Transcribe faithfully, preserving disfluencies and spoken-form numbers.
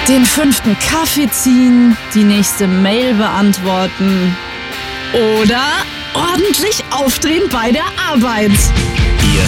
Den fünften Kaffee ziehen, die nächste Mail beantworten oder ordentlich aufdrehen bei der Arbeit.